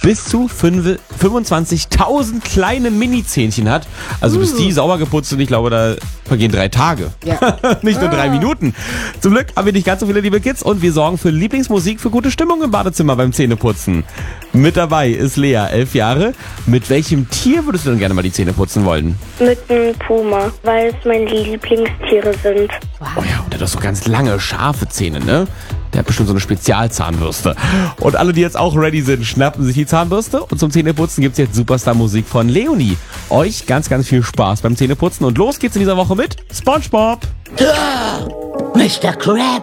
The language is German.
bis zu 25.000 kleine Mini-Zähnchen hat. Also bis die sauber geputzt sind, ich glaube, da vergehen 3 Tage. Ja. Nicht nur 3 Minuten. Zum Glück haben wir nicht ganz so viele liebe Kids und wir sorgen für Lieblingsmusik, für gute Stimmung im Badezimmer beim Zähneputzen. Mit dabei ist Lea, 11 Jahre. Mit welchem Tier würdest du denn gerne mal die Zähne putzen wollen? Mit einem Puma, weil es meine Lieblingstiere sind. Oh ja, und der hat doch so ganz lange, scharfe Zähne, ne? Der hat bestimmt so eine Spezialzahnbürste. Und alle, die jetzt auch ready sind, schnappen sich die Zahnbürste. Und zum Zähneputzen gibt's jetzt Superstar-Musik von Leonie. Euch ganz, ganz viel Spaß beim Zähneputzen. Und los geht's in dieser Woche mit SpongeBob. Mr. Krabs.